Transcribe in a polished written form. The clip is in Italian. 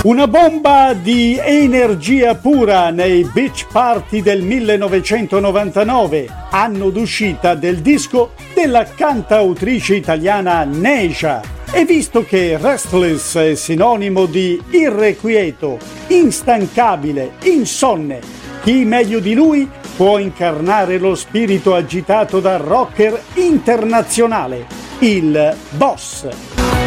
Una bomba di energia pura nei beach party del 1999, anno d'uscita del disco della cantautrice italiana Neja. E visto che Restless è sinonimo di irrequieto, instancabile, insonne, chi meglio di lui può incarnare lo spirito agitato da rocker internazionale, il Boss.